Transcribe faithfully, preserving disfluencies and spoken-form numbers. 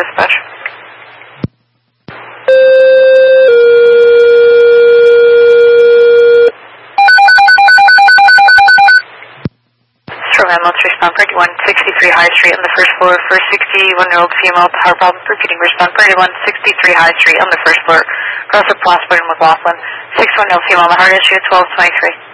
dispatch. From ambulance respond party one sixty-three High Street on the first floor for sixty-one-year-old female with heart problem. Repeating respond party one sixty-three High Street on the first floor. Cross the Plasper and McLaughlin. sixty-one-year-old female with heart issue twelve twenty-three.